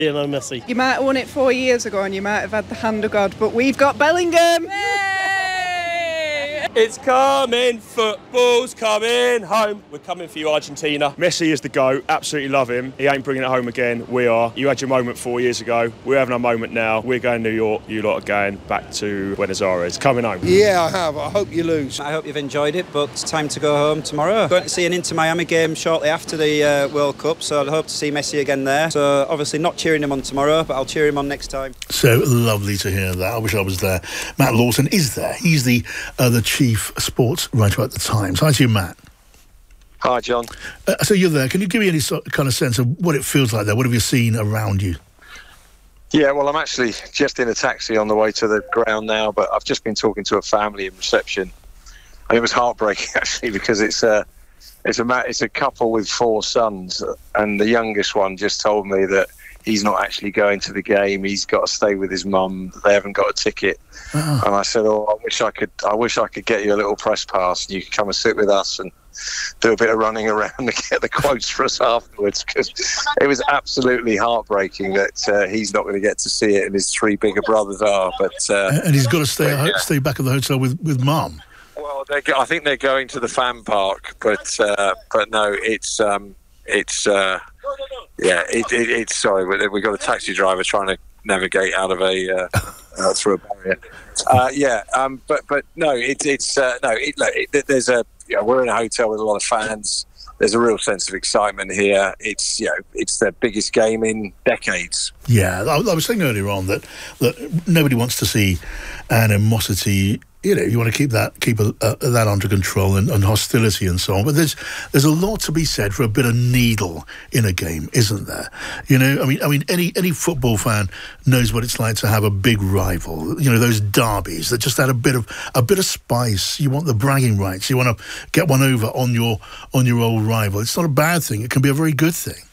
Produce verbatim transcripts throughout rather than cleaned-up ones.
Lionel Messi. You might have won it four years ago and you might have had the hand of God, but we've got Bellingham! It's coming, football's coming home. We're coming for you, Argentina. Messi is the GOAT, absolutely love him. He ain't bringing it home again, we are. You had your moment four years ago, we're having our moment now. We're going to New York, you lot are going back to Buenos Aires. Coming home. Yeah, I have. I hope you lose. I hope you've enjoyed it, but it's time to go home tomorrow. Going to see an Inter Miami game shortly after the uh, World Cup, so I hope to see Messi again there. So obviously not cheering him on tomorrow, but I'll cheer him on next time. So lovely to hear that. I wish I was there. Matt Lawson is there. He's the uh, the chief sports writer at the Times. Hi to you, Matt. Hi, John. Uh, so you're there. Can you give me any sort kind of sense of what it feels like there? What have you seen around you? Yeah, well, I'm actually just in a taxi on the way to the ground now, but I've just been talking to a family in reception, and it was heartbreaking actually because it's a it's a it's a couple with four sons, and the youngest one just told me that he's not actually going to the game. He's got to stay with his mum. They haven't got a ticket. Oh. And I said, "Oh, I wish I could. I wish I could get you a little press pass, and you could come and sit with us and do a bit of running around and get the quotes for us afterwards." Because it was absolutely heartbreaking that uh, he's not going to get to see it, and his three bigger brothers are. But uh, and he's got to stay but, yeah. stay back at the hotel with with mum. Well, go- I think they're going to the fan park, but uh, but no, it's um, it's. Uh, Yeah, it, it, it's sorry, we've got a taxi driver trying to navigate out of a uh, uh, through a barrier. Uh, yeah, um, but but no, it, it's uh, no. It, look, it, there's a you know, we're in a hotel with a lot of fans. There's a real sense of excitement here. It's you know it's their biggest game in decades. Yeah, I, I was saying earlier on that that nobody wants to see animosity. You know, you want to keep that keep a, uh, that under control and, and hostility and so on. But there's there's a lot to be said for a bit of needle in a game, isn't there? You know, I mean, I mean, any any football fan knows what it's like to have a big rival. You know, those derbies that just add a bit of a bit of spice. You want the bragging rights. You want to get one over on your on your old rival. It's not a bad thing. It can be a very good thing.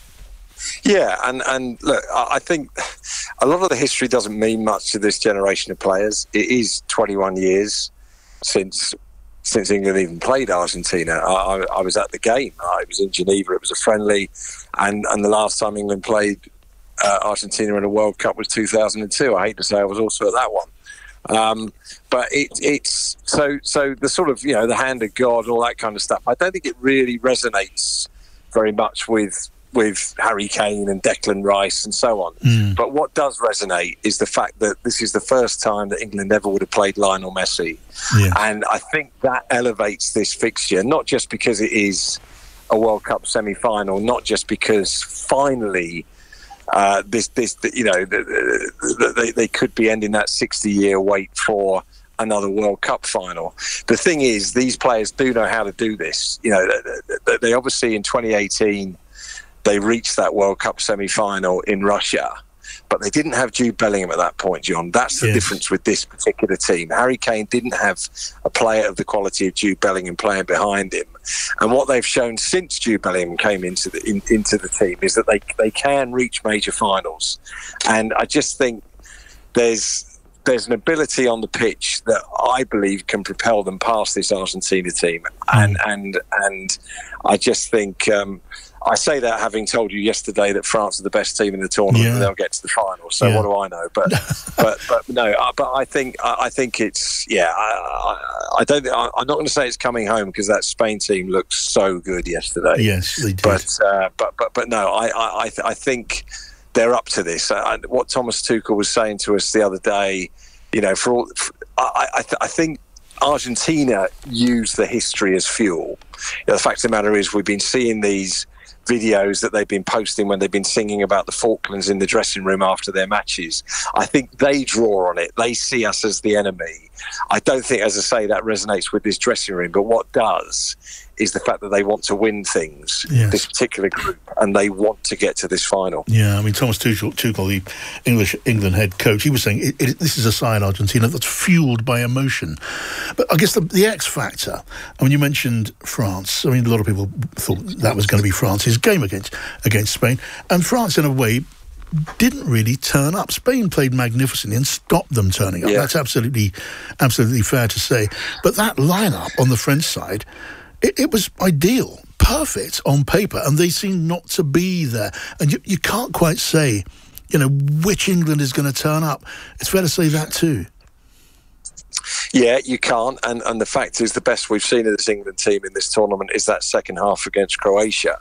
Yeah, and, and look, I think a lot of the history doesn't mean much to this generation of players. It is twenty-one years since since England even played Argentina. I, I was at the game. I was in Geneva. It was a friendly, and, and the last time England played uh, Argentina in a World Cup was two thousand two. I hate to say I was also at that one. Um, but it, it's so so the sort of, you know, the hand of God, all that kind of stuff. I don't think it really resonates very much with with Harry Kane and Declan Rice and so on. Mm. But what does resonate is the fact that this is the first time that England ever would have played Lionel Messi. Yeah. And I think that elevates this fixture, not just because it is a World Cup semi-final, not just because finally uh, this, this, you know, they, they could be ending that sixty-year wait for another World Cup final. The thing is, these players do know how to do this. You know, they, they obviously in twenty eighteen, they reached that World Cup semi-final in Russia, but they didn't have Jude Bellingham at that point, John. That's the yes. difference with this particular team. Harry Kane didn't have a player of the quality of Jude Bellingham playing behind him. And what they've shown since Jude Bellingham came into the in, into the team is that they they can reach major finals. And I just think there's there's an ability on the pitch that I believe can propel them past this Argentina team. And mm. and and I just think um, I say that having told you yesterday that France are the best team in the tournament, yeah. and they'll get to the final. So yeah. what do I know? But but but no. Uh, but I think I, I think it's yeah. I I, I don't. I, I'm not going to say it's coming home because that Spain team looked so good yesterday. Yes, they did. But uh, but but but no. I I I, th- I think they're up to this. Uh, what Thomas Tuchel was saying to us the other day, you know, for all, for, I I, th- I think Argentina use the history as fuel. You know, the fact of the matter is, we've been seeing these videos that they've been posting when they've been singing about the Falklands in the dressing room after their matches. I think they draw on it. They see us as the enemy. I don't think, as I say, that resonates with this dressing room. But what does is the fact that they want to win things, yes. this particular group, and they want to get to this final. Yeah, I mean, Thomas Tuchel, Tuchel the English England head coach, he was saying it, it, this is a side, Argentina, that's fueled by emotion. But I guess the, the X factor, I mean, you mentioned France. I mean, a lot of people thought that was going to be France's game against against Spain. And France, in a way, didn't really turn up. Spain played magnificently and stopped them turning up. Yeah. That's absolutely, absolutely fair to say. But that lineup on the French side, It, it was ideal, perfect on paper, and they seem not to be there. And you, you can't quite say you know, which England is going to turn up. It's fair to say that too. Yeah, you can't. And, and the fact is, the best we've seen of this England team in this tournament is that second half against Croatia.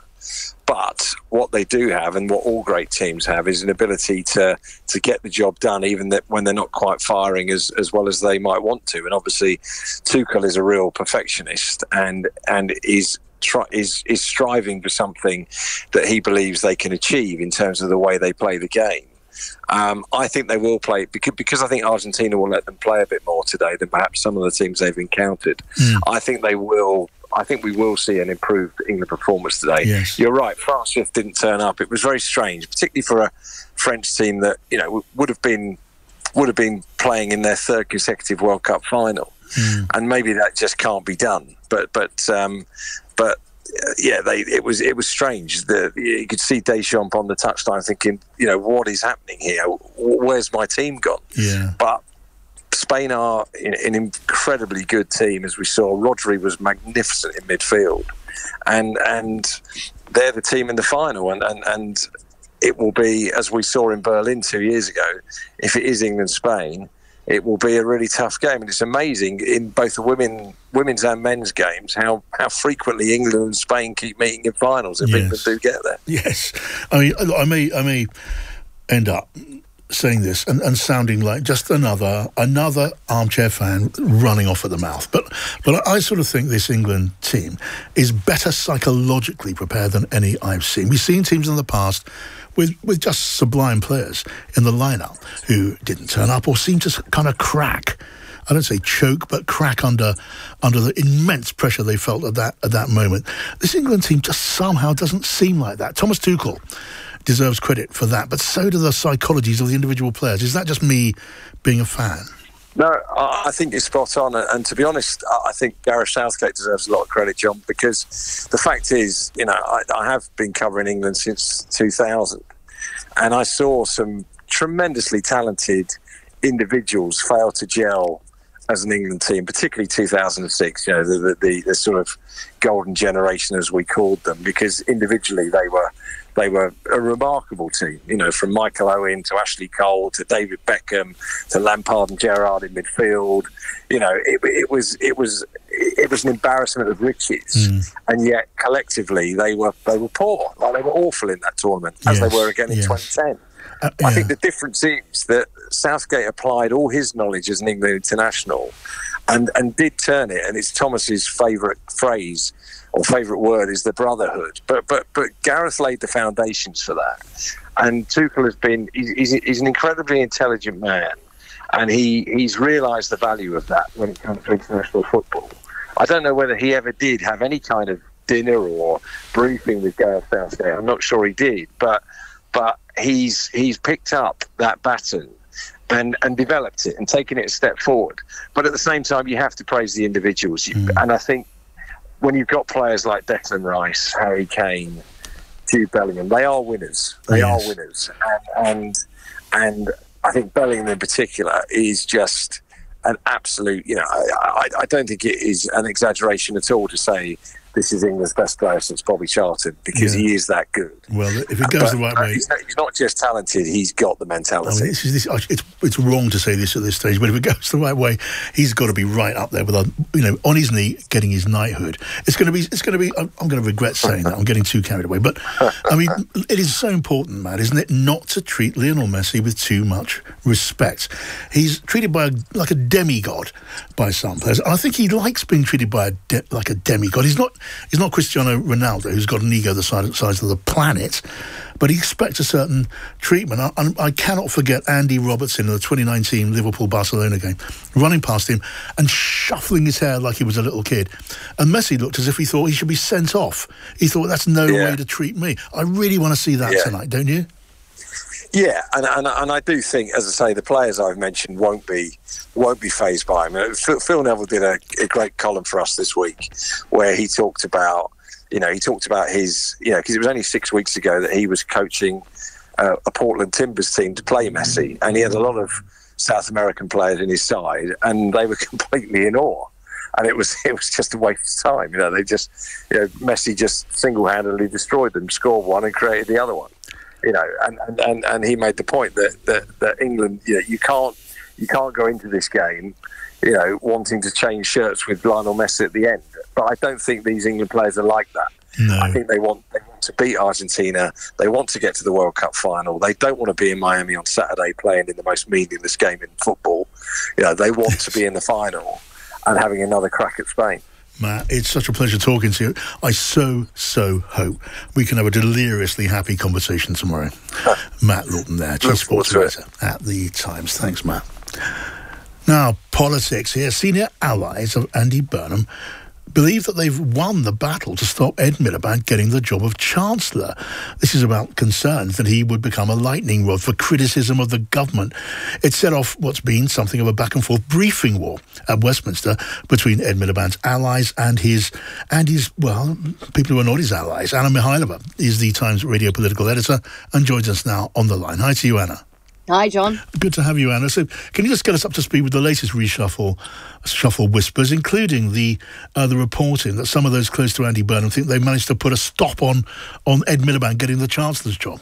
But what they do have, and what all great teams have, is an ability to to get the job done, even that when they're not quite firing as, as well as they might want to. And obviously, Tuchel is a real perfectionist, and and is try, is is striving for something that he believes they can achieve in terms of the way they play the game. Um, I think they will play because because I think Argentina will let them play a bit more today than perhaps some of the teams they've encountered. Mm. I think they will. I think we will see an improved England performance today. Yes. You're right. France just didn't turn up. It was very strange, particularly for a French team that, you know, would have been would have been playing in their third consecutive World Cup final, mm. and maybe that just can't be done. But but um, but uh, yeah, they it was it was strange. The, you could see Deschamps on the touchline thinking, you know, what is happening here? Where's my team gone? Yeah, but. Spain are an incredibly good team, as we saw. Rodri was magnificent in midfield, and and they're the team in the final. And, and, and it will be, as we saw in Berlin two years ago, if it is England-Spain, it will be a really tough game. And it's amazing in both the women, women's and men's games how, how frequently England and Spain keep meeting in finals if yes. England do get there. Yes, I mean, I may I may end up saying this and, and sounding like just another another armchair fan running off at the mouth, but but I, I sort of think this England team is better psychologically prepared than any I've seen. We've seen teams in the past with with just sublime players in the lineup who didn't turn up or seemed to kind of crack. I don't say choke, but crack under under the immense pressure they felt at that at that moment. This England team just somehow doesn't seem like that. Thomas Tuchel deserves credit for that, but so do the psychologies of the individual players. Is that just me being a fan? No, I think you're spot on. And to be honest, I think Gareth Southgate deserves a lot of credit, John, because the fact is, you know, I, I have been covering England since two thousand, and I saw some tremendously talented individuals fail to gel as an England team, particularly two thousand six, you know, the, the, the, the sort of golden generation, as we called them, because individually they were They were a remarkable team, you know, from Michael Owen to Ashley Cole to David Beckham to Lampard and Gerrard in midfield. You know, it, it was it was it was an embarrassment of riches, mm. and yet collectively they were they were poor. Like, they were awful in that tournament, as yes. they were again in yes. twenty ten. Uh, yeah. I think the difference is that Southgate applied all his knowledge as an England international, and and did turn it. And it's Thomas's favourite phrase or favourite word is the brotherhood. But but but Gareth laid the foundations for that, and Tuchel has been he's, he's an incredibly intelligent man, and he he's realised the value of that when it comes to international football. I don't know whether he ever did have any kind of dinner or briefing with Gareth Southgate. I'm not sure he did, but but he's he's picked up that baton and and developed it and taken it a step forward. But at the same time, you have to praise the individuals, mm. and I think when you've got players like Declan Rice, Harry Kane, Jude Bellingham, they are winners. They yes. are winners, and, and and I think Bellingham in particular is just an absolute. You know, I, I, I don't think it is an exaggeration at all to say this is England's best player since Bobby Charlton, because yeah. he is that good. Well, if it goes but, the right way... He's not, he's not just talented, he's got the mentality. I mean, this is, this, it's, it's wrong to say this at this stage, but if it goes the right way, he's got to be right up there with, a, you know, on his knee, getting his knighthood. It's going to be... It's going to be. I'm, I'm going to regret saying that. I'm getting too carried away. But, I mean, it is so important, Matt, isn't it, not to treat Lionel Messi with too much respect. He's treated by a, like a demigod by some players. I think he likes being treated by a de, like a demigod. He's not... He's not Cristiano Ronaldo, who's got an ego the size, size of the planet, but he expects a certain treatment. I, I cannot forget Andy Robertson in the twenty nineteen Liverpool-Barcelona game, running past him and shuffling his hair like he was a little kid. And Messi looked as if he thought he should be sent off. He thought, that's no yeah. way to treat me. I really want to see that yeah. tonight, don't you? Yeah, and, and and I do think, as I say, the players I've mentioned won't be won't be fazed by him. Phil, Phil Neville did a, a great column for us this week, where he talked about, you know, he talked about his, you know, because it was only six weeks ago that he was coaching uh, a Portland Timbers team to play Messi, and he had a lot of South American players in his side, and they were completely in awe. And it was it was just a waste of time, you know. They just, you know, Messi just single-handedly destroyed them, scored one, and created the other one. You know, and, and, and, and he made the point that, that, that England, you know, you can't you can't go into this game, you know, wanting to change shirts with Lionel Messi at the end. But I don't think these England players are like that. No. I think they want they want to beat Argentina. They want to get to the World Cup final. They don't want to be in Miami on Saturday playing in the most meaningless game in football. You know, they want to be in the final and having another crack at Spain. Matt, it's such a pleasure talking to you. I so, so hope we can have a deliriously happy conversation tomorrow. Matt Lawton there, Chief Sports Writer at The Times. Thanks, Matt. Now, politics here. Senior allies of Andy Burnham believe that they've won the battle to stop Ed Miliband getting the job of Chancellor. This is about concerns that he would become a lightning rod for criticism of the government. It set off what's been something of a back-and-forth briefing war at Westminster between Ed Miliband's allies and his, and his, well, people who are not his allies. Anna Mihailova is the Times radio political editor and joins us now on the line. Hi to you, Anna. Hi, John. Good to have you, Anna. So can you just get us up to speed with the latest reshuffle shuffle whispers, including the uh, the reporting that some of those close to Andy Burnham think they managed to put a stop on, on Ed Miliband getting the Chancellor's job?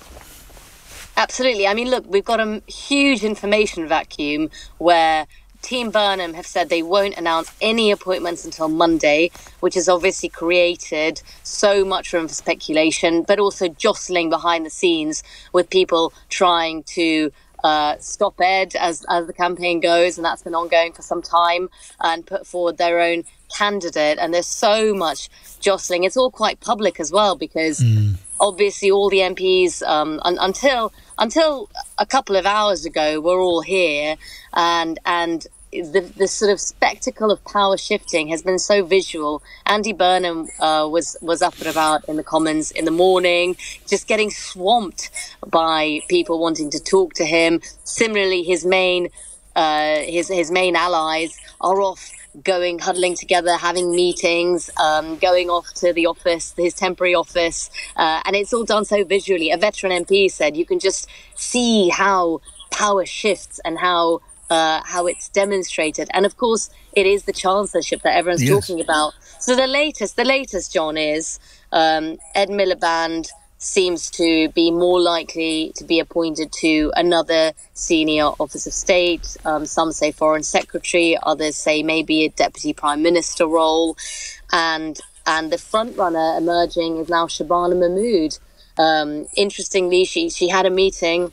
Absolutely. I mean, look, we've got a huge information vacuum where Team Burnham have said they won't announce any appointments until Monday, which has obviously created so much room for speculation, but also jostling behind the scenes with people trying to Uh, stop Ed as as the campaign goes, and that's been ongoing for some time, and put forward their own candidate. And there's so much jostling. It's all quite public as well, because mm. obviously all the M Ps um, un- until until a couple of hours ago were all here, and and the the sort of spectacle of power shifting has been so visual. Andy Burnham uh, was was up and about in the Commons in the morning, just getting swamped by people wanting to talk to him. Similarly, his main uh, his his main allies are off, going huddling together, having meetings, um, going off to the office, his temporary office, uh, and it's all done so visually. A veteran M P said you can just see how power shifts and how Uh, how it's demonstrated. And of course, it is the chancellorship that everyone's yes. talking about. So the latest, the latest, John, is um, Ed Miliband seems to be more likely to be appointed to another senior office of state. Um, some say foreign secretary, others say maybe a deputy prime minister role. And and the front runner emerging is now Shabana Mahmood. Um, interestingly, she, she had a meeting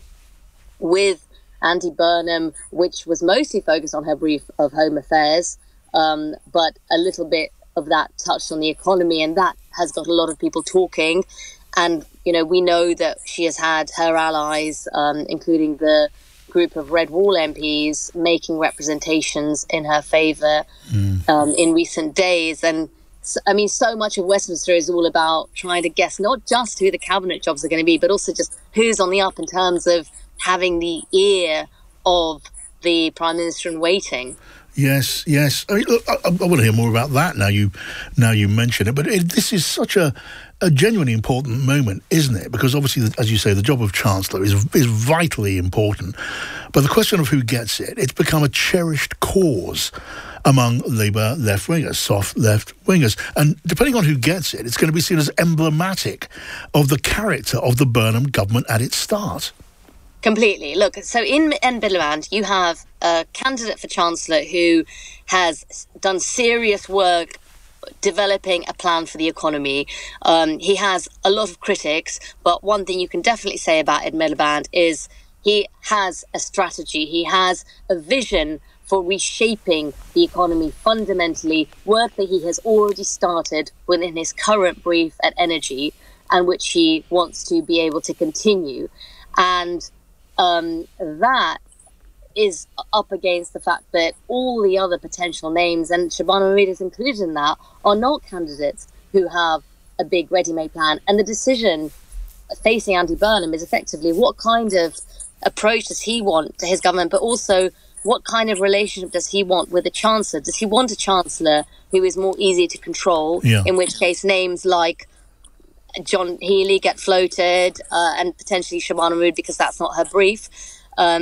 with Andy Burnham, which was mostly focused on her brief of home affairs, um, but a little bit of that touched on the economy, and that has got a lot of people talking. And, you know, we know that she has had her allies, um, including the group of Red Wall M Ps, making representations in her favour mm. um, in recent days. And, so, I mean, so much of Westminster is all about trying to guess not just who the cabinet jobs are going to be, but also just who's on the up in terms of having the ear of the Prime Minister in waiting. Yes, yes. I mean, look, I, I want to hear more about that now you now you mention it. But it, this is such a, a genuinely important moment, isn't it? Because obviously, as you say, the job of Chancellor is is vitally important. But the question of who gets it, it's become a cherished cause among Labour left-wingers, soft left-wingers. And depending on who gets it, it's going to be seen as emblematic of the character of the Burnham government at its start. Completely. Look, so in Ed Miliband, you have a candidate for Chancellor who has done serious work developing a plan for the economy. Um, he has a lot of critics, but one thing you can definitely say about Ed Miliband is he has a strategy. He has a vision for reshaping the economy fundamentally, work that he has already started within his current brief at Energy, and which he wants to be able to continue. And Um, that is up against the fact that all the other potential names, and Shabana Mahmood is included in that, are not candidates who have a big ready-made plan. And the decision facing Andy Burnham is effectively what kind of approach does he want to his government, but also what kind of relationship does he want with the Chancellor? Does he want a Chancellor who is more easy to control, yeah. in which case names like John Healey get floated, uh, and potentially Shabana Mahmood, because that's not her brief, um,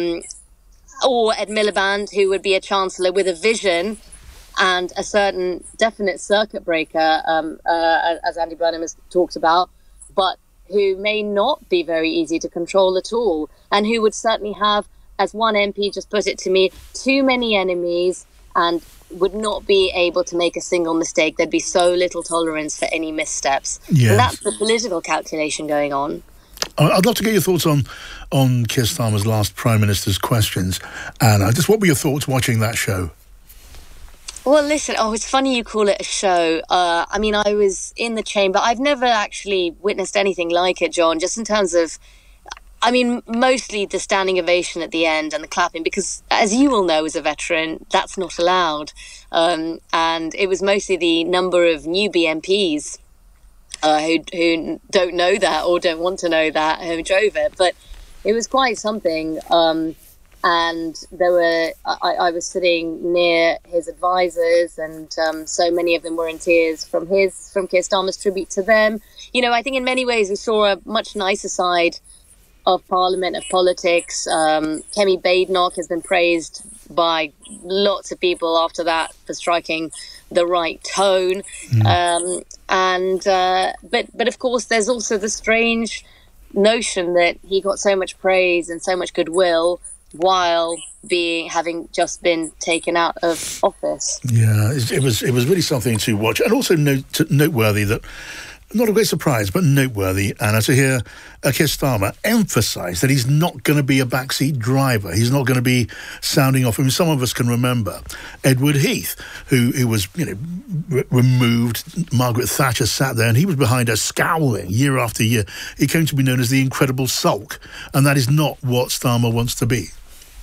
or Ed Miliband, who would be a Chancellor with a vision and a certain definite circuit breaker, um, uh, as Andy Burnham has talked about, but who may not be very easy to control at all, and who would certainly have, as one M P just put it to me, too many enemies and would not be able to make a single mistake. There'd be so little tolerance for any missteps. Yes. And that's the political calculation going on. I'd love to get your thoughts on on Keir Starmer's last Prime Minister's questions. Anna, just what were your thoughts watching that show? Well, listen, oh, it's funny you call it a show. Uh, I mean, I was in the chamber. I've never actually witnessed anything like it, John, just in terms of, I mean, mostly the standing ovation at the end and the clapping, because as you will know as a veteran, that's not allowed. Um, and it was mostly the number of newbie M Ps uh, who, who don't know that or don't want to know that who drove it. But it was quite something. Um, and there were, I, I was sitting near his advisors, and um, so many of them were in tears from his, from Keir Starmer's tribute to them. You know, I think in many ways we saw a much nicer side of Parliament, of politics. Um, Kemi Badenoch has been praised by lots of people after that for striking the right tone. Mm. Um, and uh, but but of course, there's also the strange notion that he got so much praise and so much goodwill while being having just been taken out of office. Yeah, it, it was it was really something to watch, and also note, noteworthy that. Not a great surprise, but noteworthy, Anna, to hear uh, Keir Starmer emphasise that he's not going to be a backseat driver. He's not going to be sounding off. I mean, some of us can remember Edward Heath, who, who was, you know, re- removed. Margaret Thatcher sat there, and he was behind her scowling year after year. He came to be known as the Incredible Sulk, and that is not what Starmer wants to be.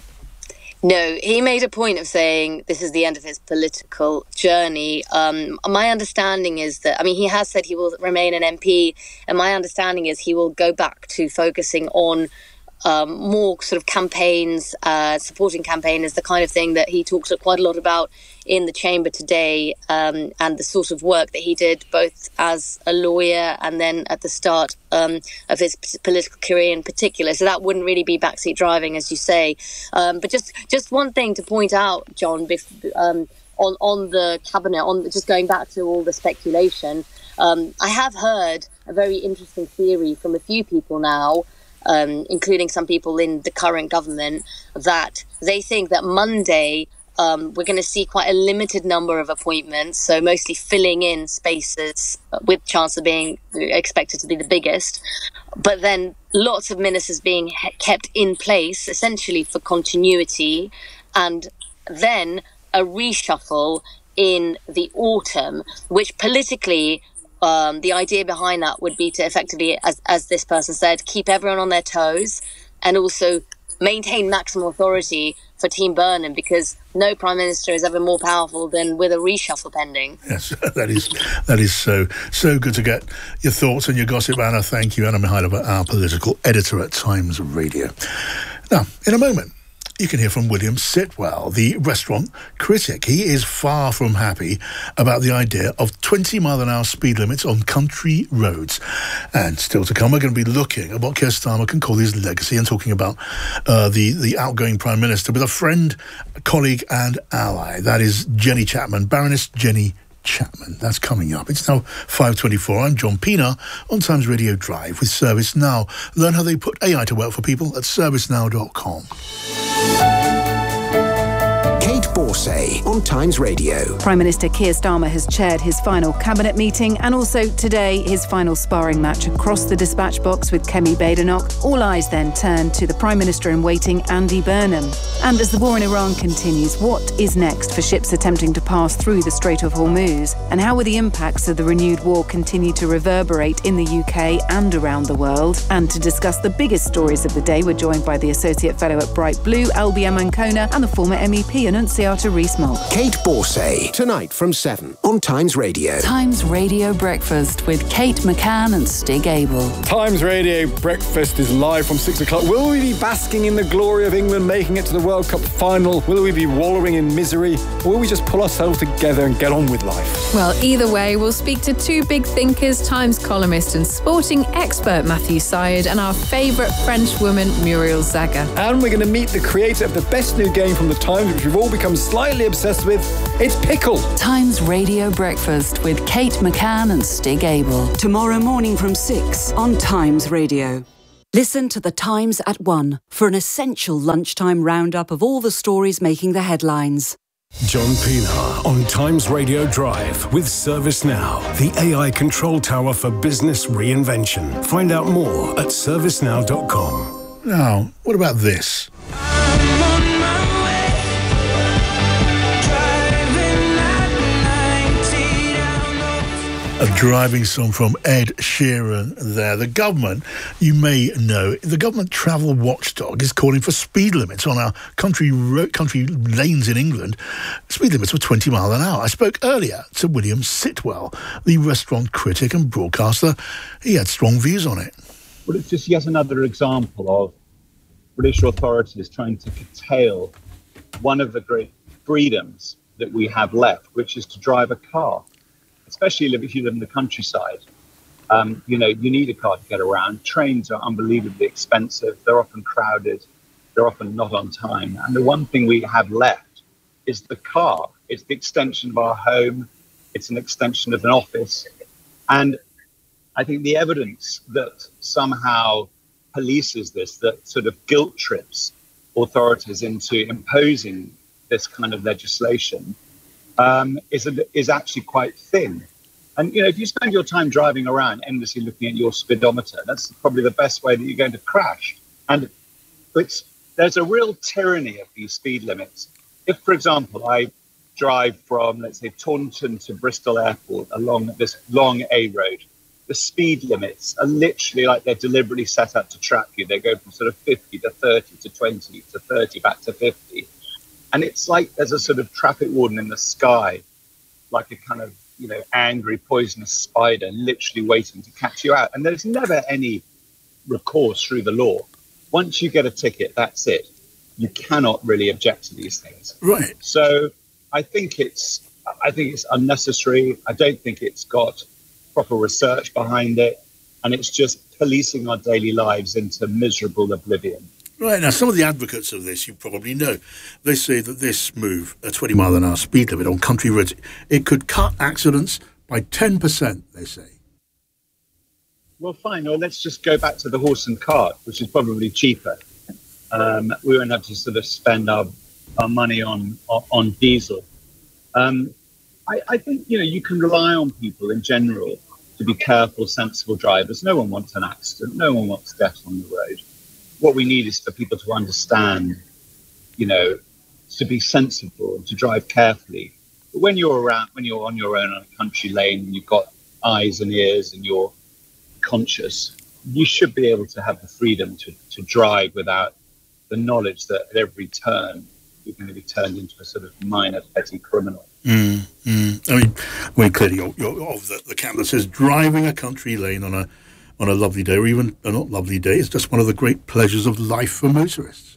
No, he made a point of saying this is the end of his political journey. Um, my understanding is that, I mean, he has said he will remain an M P, and my understanding is he will go back to focusing on um, more sort of campaigns, uh, supporting campaigners, the kind of thing that he talked quite a lot about in the chamber today, um, and the sort of work that he did both as a lawyer and then at the start um, of his p- political career in particular. So that wouldn't really be backseat driving, as you say. Um, but just just one thing to point out, John, bef- um, on, on the cabinet, on just going back to all the speculation, um, I have heard a very interesting theory from a few people now, um, including some people in the current government, that they think that Monday Um, we're going to see quite a limited number of appointments, so mostly filling in spaces with chance of being expected to be the biggest. But then lots of ministers being he- kept in place, essentially for continuity, and then a reshuffle in the autumn, which politically, um, the idea behind that would be to effectively, as, as this person said, keep everyone on their toes and also maintain maximum authority for Team Burnham, because no Prime Minister is ever more powerful than with a reshuffle pending. Yes, that is that is so so good to get your thoughts and your gossip, Anna. Thank you, Anna Mihailova, our political editor at Times Radio. Now, in a moment, you can hear from William Sitwell, the restaurant critic. He is far from happy about the idea of twenty mile an hour speed limits on country roads. And still to come, we're going to be looking at what Keir Starmer can call his legacy and talking about uh, the, the outgoing Prime Minister with a friend, colleague and ally. That is Jenny Chapman, Baroness Jenny Chapman. That's coming up. It's now five twenty-four. I'm John Pienaar on Times Radio Drive with ServiceNow. Learn how they put A I to work for people at service now dot com. Kate Borsay on Times Radio. Prime Minister Keir Starmer has chaired his final cabinet meeting and also today his final sparring match across the dispatch box with Kemi Badenoch. All eyes then turn to the Prime Minister in waiting, Andy Burnham. And as the war in Iran continues, what is next for ships attempting to pass through the Strait of Hormuz? And how will the impacts of the renewed war continue to reverberate in the U K and around the world? And to discuss the biggest stories of the day, we're joined by the Associate Fellow at Bright Blue, L B M Ancona, and the former M E P Annunziata Rees-Mogg. Kate Borsay, tonight from seven on Times Radio. Times Radio Breakfast with Kate McCann and Stig Abel. Times Radio Breakfast is live from six o'clock. Will we be basking in the glory of England making it to the World Cup final? Will we be wallowing in misery? Or will we just pull ourselves together and get on with life? Well, either way, we'll speak to two big thinkers, Times columnist and sporting expert Matthew Syed, and our favourite French woman, Muriel Zaga. And we're going to meet the creator of the best new game from the Times, which we've all become I'm slightly obsessed with, it's pickle. Times Radio Breakfast with Kate McCann and Stig Abel. Tomorrow morning from six on Times Radio. Listen to The Times at one for an essential lunchtime roundup of all the stories making the headlines. John Pienaar on Times Radio Drive with ServiceNow, the A I control tower for business reinvention. Find out more at service now dot com. Now, what about this? A driving song from Ed Sheeran there. The government, you may know, the government travel watchdog is calling for speed limits on our country ro- country lanes in England. Speed limits of twenty mile an hour. I spoke earlier to William Sitwell, the restaurant critic and broadcaster. He had strong views on it. Well, it's just yet another example of British authorities trying to curtail one of the great freedoms that we have left, which is to drive a car. Especially if you live in the countryside, um, you know, you need a car to get around. Trains are unbelievably expensive. They're often crowded. They're often not on time. And the one thing we have left is the car. It's the extension of our home. It's an extension of an office. And I think the evidence that somehow polices this, that sort of guilt trips authorities into imposing this kind of legislation, Um, is a, is actually quite thin. And, you know, if you spend your time driving around endlessly looking at your speedometer, that's probably the best way that you're going to crash. And it's, there's a real tyranny of these speed limits. If, for example, I drive from, let's say, Taunton to Bristol Airport along this long A road, the speed limits are literally like they're deliberately set up to trap you. They go from sort of fifty to thirty to twenty to thirty back to fifty. And it's like there's a sort of traffic warden in the sky, like a kind of, you know, angry, poisonous spider literally waiting to catch you out. And there's never any recourse through the law. Once you get a ticket, that's it. You cannot really object to these things. Right. So I think it's, I think it's unnecessary. I don't think it's got proper research behind it. And it's just policing our daily lives into miserable oblivion. Right, now some of the advocates of this you probably know. They say that this move, a twenty mile an hour speed limit on country roads, it could cut accidents by ten percent, they say. Well, fine. Well, let's just go back to the horse and cart, which is probably cheaper. Um, we won't have to sort of spend our, our money on, on, on diesel. Um, I, I think, you know, you can rely on people in general to be careful, sensible drivers. No one wants an accident. No one wants death on the road. What we need is for people to understand, you know, to be sensible and to drive carefully. But when you're around, when you're on your own on a country lane, and you've got eyes and ears and you're conscious, you should be able to have the freedom to, to drive without the knowledge that at every turn you're going to be turned into a sort of minor petty criminal. Mm, mm. I mean, well, clearly you're, you're of the, the camp that says driving a country lane on a on a lovely day, or even a not lovely day, is just one of the great pleasures of life for motorists.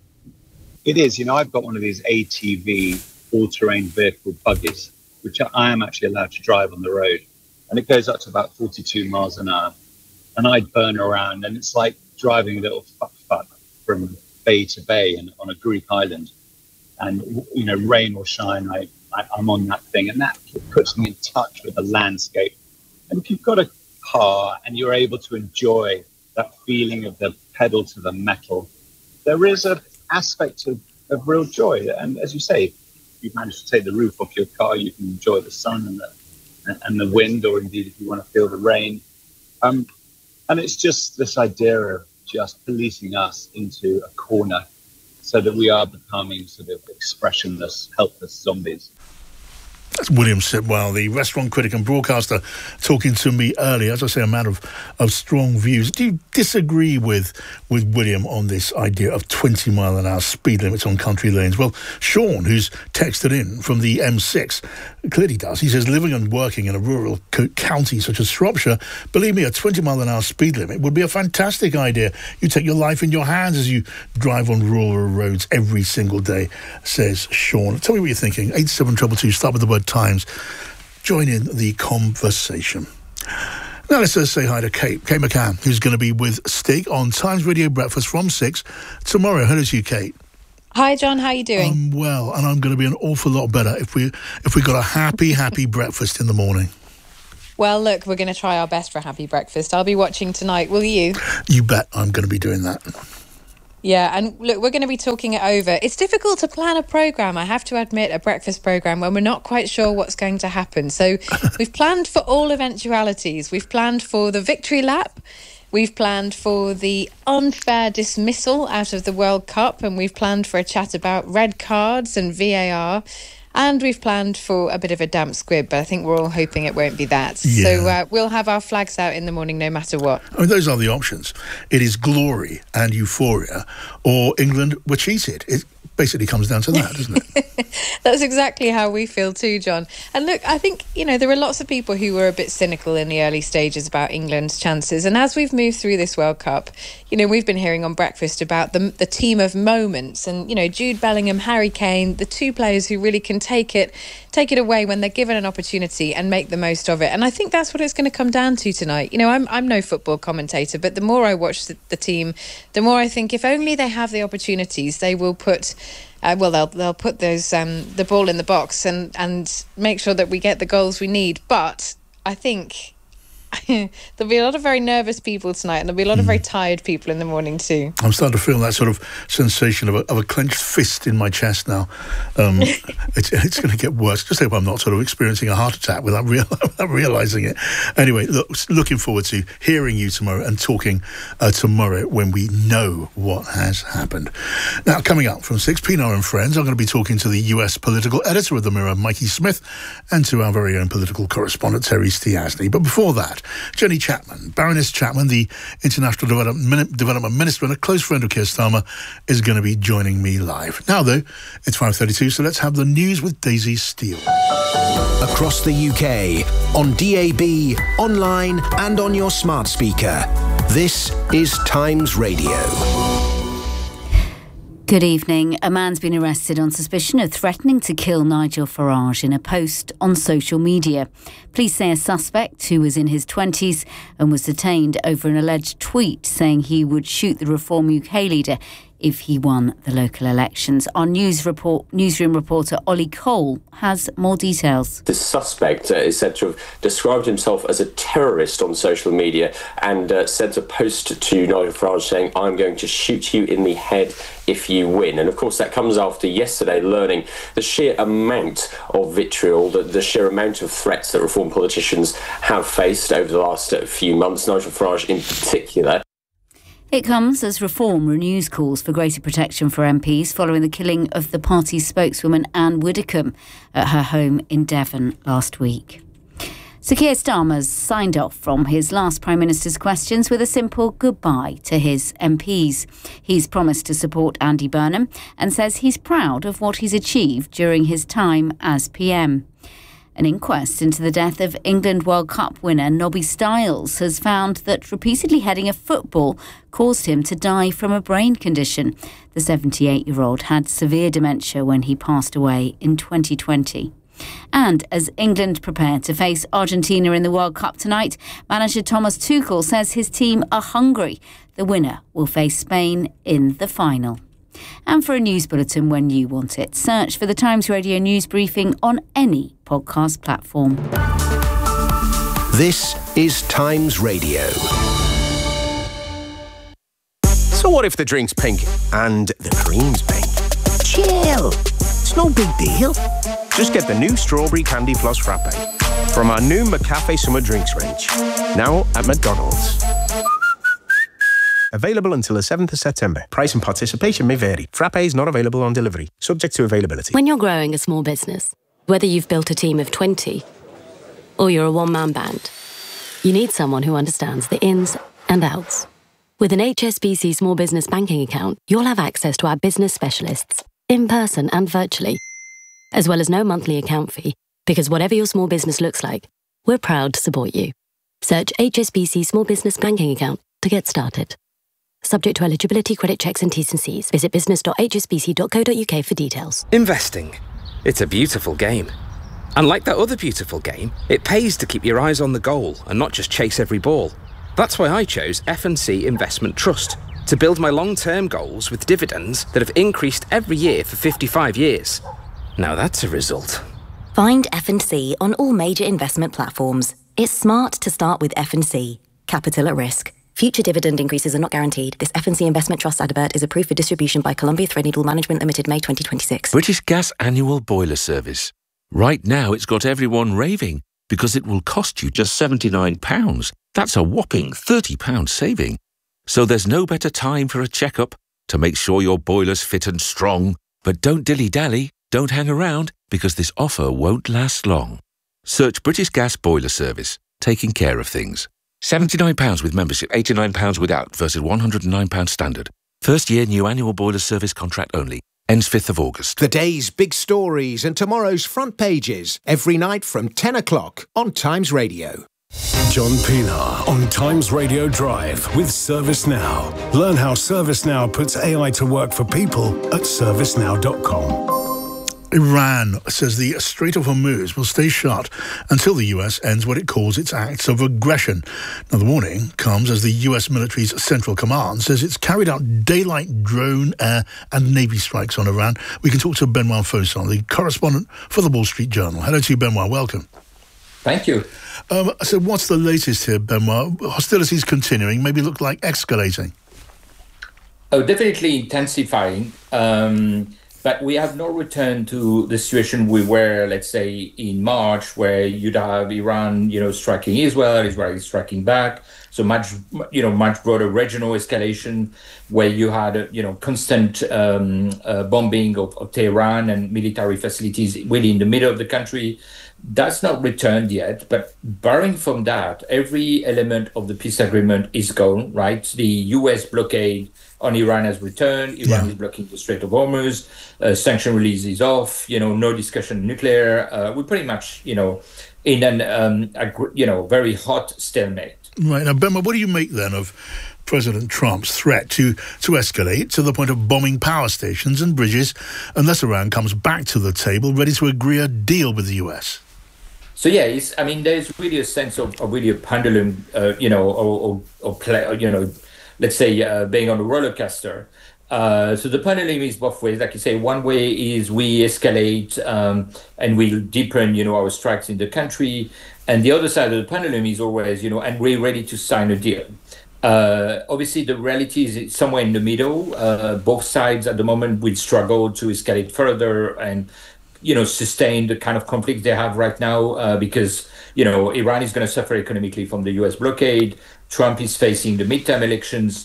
It is. You know, I've got one of these A T V all-terrain vehicle buggies, which I am actually allowed to drive on the road. And it goes up to about forty-two miles an hour. And I burn around, and it's like driving a little fuck-fuck from bay to bay and on a Greek island. And, you know, rain or shine, I, I, I'm on that thing. And that puts me in touch with the landscape. And if you've got a car and you're able to enjoy that feeling of the pedal to the metal, there is an aspect of, of real joy. And as you say, if you've managed to take the roof off your car, you can enjoy the sun and the, and the wind, or indeed if you want to feel the rain. Um, and it's just this idea of just policing us into a corner so that we are becoming sort of expressionless, helpless zombies. That's William Sitwell, the restaurant critic and broadcaster, talking to me earlier. As I say, a man of, of strong views. Do you disagree with, with William on this idea of twenty mile an hour speed limits on country lanes? Well, Sean, who's texted in from the M six, clearly does. He says, living and working in a rural co- county such as Shropshire, believe me, a twenty mile an hour speed limit would be a fantastic idea. You take your life in your hands as you drive on rural roads every single day, says Sean. Tell me what you're thinking. eight seven two two, start with the word Times. Join in the conversation. Now let's uh, say hi to Kate, Kate McCann, who's going to be with Stig on Times Radio Breakfast from six tomorrow. Hello to you, Kate. Hi, John. How are you doing? I'm well, and I'm going to be an awful lot better if we if we got a happy, happy breakfast in the morning. Well, look, we're going to try our best for a happy breakfast. I'll be watching tonight. Will you? You bet I'm going to be doing that. Yeah, and look, we're going to be talking it over. It's difficult to plan a programme, I have to admit, a breakfast programme, when we're not quite sure what's going to happen. So we've planned for all eventualities. We've planned for the victory lap. We've planned for the unfair dismissal out of the World Cup, and we've planned for a chat about red cards and V A R. And we've planned for a bit of a damp squib, but I think we're all hoping it won't be that. Yeah. So uh, we'll have our flags out in the morning no matter what. I mean, those are the options. It is glory and euphoria, or England were cheated. It basically comes down to that, doesn't it? That's exactly how we feel too, John. And look, I think, you know, there were lots of people who were a bit cynical in the early stages about England's chances. And as we've moved through this World Cup, you know, we've been hearing on breakfast about the, the team of moments. And, you know, Jude Bellingham, Harry Kane, the two players who really can take it, take it away when they're given an opportunity and make the most of it. And I think that's what it's going to come down to tonight. You know, I'm I'm no football commentator, but the more I watch the, the team, the more I think if only they have the opportunities, they will put... Uh, well, they'll they'll put those um, the ball in the box and, and make sure that we get the goals we need. But I think there'll be a lot of very nervous people tonight, and there'll be a lot of very tired people in the morning too. I'm starting to feel that sort of sensation of a, of a clenched fist in my chest now. Um, it's it's going to get worse. Just hope I'm not sort of experiencing a heart attack without, real, without realising it. Anyway, look, looking forward to hearing you tomorrow and talking uh, tomorrow when we know what has happened. Now, coming up from six, Pinar and Friends, I'm going to be talking to the U S political editor of The Mirror, Mikey Smith, and to our very own political correspondent, Terry Stiasny. But before that, Jenny Chapman, Baroness Chapman, the International Development, Development Minister and a close friend of Keir Starmer, is going to be joining me live. Now, though, it's five thirty-two, so let's have the news with Daisy Steele. Across the U K, on D A B, online and on your smart speaker. This is Times Radio. Good evening. A man's been arrested on suspicion of threatening to kill Nigel Farage in a post on social media. Police say a suspect who was in his twenties and was detained over an alleged tweet saying he would shoot the Reform U K leader if he won the local elections. Our news report, newsroom reporter Ollie Cole has more details. The suspect uh, is said to have described himself as a terrorist on social media and uh, sent a post to Nigel Farage saying, "I'm going to shoot you in the head if you win." And of course that comes after yesterday learning the sheer amount of vitriol, the, the sheer amount of threats that Reform politicians have faced over the last uh, few months, Nigel Farage in particular. It comes as Reform renews calls for greater protection for M Ps following the killing of the party's spokeswoman Anne Widdecombe at her home in Devon last week. Sir Keir Starmer's signed off from his last Prime Minister's questions with a simple goodbye to his M Ps. He's promised to support Andy Burnham and says he's proud of what he's achieved during his time as P M. An inquest into the death of England World Cup winner Nobby Stiles has found that repeatedly heading a football caused him to die from a brain condition. The seventy-eight-year-old had severe dementia when he passed away in twenty twenty. And as England prepare to face Argentina in the World Cup tonight, manager Thomas Tuchel says his team are hungry. The winner will face Spain in the final. And for a news bulletin when you want it, search for the Times Radio News Briefing on any podcast platform. This is Times Radio. So what if the drink's pink and the cream's pink? Chill. It's no big deal. Just get the new Strawberry Candy Floss Frappe from our new McCafe Summer Drinks range. Now at McDonald's. Available until the seventh of September. Price and participation may vary. Frappe is not available on delivery. Subject to availability. When you're growing a small business, whether you've built a team of twenty or you're a one-man band, you need someone who understands the ins and outs. With an H S B C Small Business Banking account, you'll have access to our business specialists, in person and virtually, as well as no monthly account fee, because whatever your small business looks like, we're proud to support you. Search H S B C Small Business Banking account to get started. Subject to eligibility, credit checks and T's and C's. Visit business dot h s b c dot co dot u k for details. Investing. It's a beautiful game. And like that other beautiful game, it pays to keep your eyes on the goal and not just chase every ball. That's why I chose F and C Investment Trust. to build my long-term goals with dividends that have increased every year for fifty-five years. Now that's a result. Find F and C on all major investment platforms. It's smart to start with F and C. Capital at risk. Future dividend increases are not guaranteed. This F and C Investment Trust advert is approved for distribution by Columbia Threadneedle Management Limited, May twenty twenty-six. British Gas Annual Boiler Service. Right now it's got everyone raving because it will cost you just seventy-nine pounds. That's a whopping thirty pounds saving. So there's no better time for a checkup to make sure your boiler's fit and strong. But don't dilly-dally, don't hang around, because this offer won't last long. Search British Gas Boiler Service, taking care of things. seventy-nine pounds with membership, eighty-nine pounds without versus one hundred and nine pounds standard. First year new annual boiler service contract only. Ends fifth of August. The day's big stories and tomorrow's front pages every night from ten o'clock on Times Radio. John Pienaar on Times Radio Drive with ServiceNow. Learn how ServiceNow puts A I to work for people at service now dot com. Iran says the Strait of Hormuz will stay shut until the U S ends what it calls its acts of aggression. Now, the warning comes as the U S military's Central Command says it's carried out daylight drone, air and Navy strikes on Iran. We can talk to Benoit Fosson, the correspondent for the Wall Street Journal. Hello to you, Benoit. Welcome. Thank you. Um, so what's the latest here, Benoit? Hostilities continuing, maybe look like escalating. Oh, definitely intensifying. Um, but we have not returned to the situation we were, let's say, in March, where you'd have Iran, you know, striking Israel, Israel striking back. So much, you know, much broader regional escalation, where you had, you know, constant um, uh, bombing of, of Tehran and military facilities really in the middle of the country. That's not returned yet, but barring from that, every element of the peace agreement is gone, right? The U S blockade on Iran has returned. Iran yeah. is blocking the Strait of Hormuz. Uh, sanction release is off. You know, no discussion nuclear. Uh, we're pretty much, you know, in an, um, a, you know, very hot stalemate. Right. Now, Benoit, what do you make then of President Trump's threat to, to escalate to the point of bombing power stations and bridges unless Iran comes back to the table ready to agree a deal with the U S? So yeah, it's, I mean, there's really a sense of, of really a pendulum, uh, you know, or, or, or play, or, you know, let's say uh, being on a roller coaster. Uh, so the pendulum is both ways. Like you say, one way is we escalate um, and we deepen, you know, our strikes in the country, and the other side of the pendulum is always, you know, and we're ready to sign a deal. Uh, obviously, the reality is somewhere in the middle. Uh, both sides at the moment will struggle to escalate further and, you know, sustain the kind of conflict they have right now, uh, because, you know, Iran is going to suffer economically from the U S blockade. Trump is facing the midterm elections.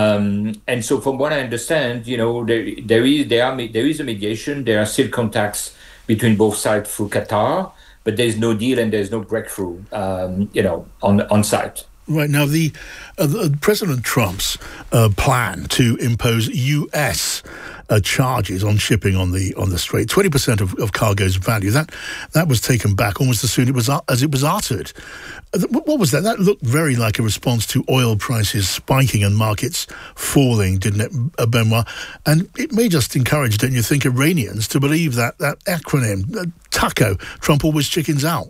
Um, and so from what I understand, you know, there, there is there are there is a mediation. There are still contacts between both sides through Qatar, but there's no deal and there's no breakthrough, um, you know, on on site. Right now, the, uh, the President Trump's uh, plan to impose U S uh, charges on shipping on the on the Strait, twenty percent of, of cargo's value, that that was taken back almost as soon it was as it was uttered. Uh, what was that? That looked very like a response to oil prices spiking and markets falling, didn't it, uh, Benoit? And it may just encourage, don't you think, Iranians to believe that that acronym, uh, TACO, Trump always chickens out.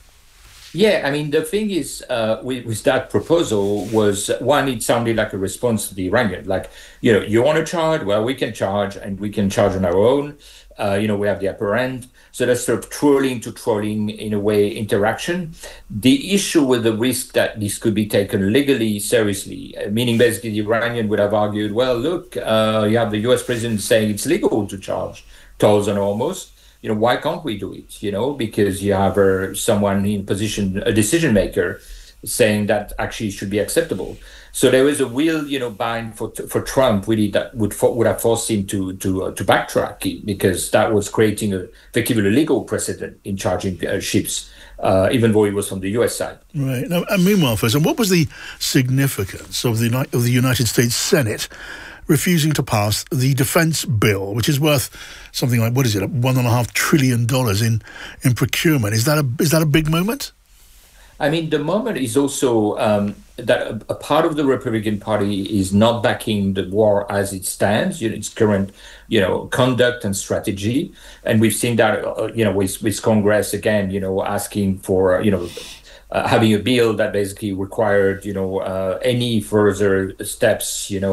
Yeah, I mean, the thing is, uh, with, with that proposal was, one, it sounded like a response to the Iranian. Like, you know, you want to charge? Well, we can charge, and we can charge on our own. Uh, you know, we have the upper end. So that's sort of trolling to trolling, in a way, interaction. The issue with the risk that this could be taken legally seriously, uh, meaning basically the Iranian would have argued, well, look, uh, you have the U S president saying it's legal to charge tolls on Hormuz. You know, why can't we do it? You know, because you have uh, someone in position, a decision maker, saying that actually should be acceptable. So there was a real, you know, bind for for Trump really that would would have forced him to to uh, to backtrack, because that was creating a effectively legal precedent in charging uh, ships, uh, even though it was from the U S side. Right. Now, and meanwhile, first, and what was the significance of the of the United States Senate refusing to pass the defence bill, which is worth something like, what is it, one and a half trillion dollars in in procurement? Is that a is that a big moment? I mean, the moment is also um, that a, a part of the Republican Party is not backing the war as it stands, you know, its current, you know, conduct and strategy, and we've seen that, uh, you know, with with Congress again, you know, asking for, you know. Uh, having a bill that basically required, you know, uh, any further steps, you know,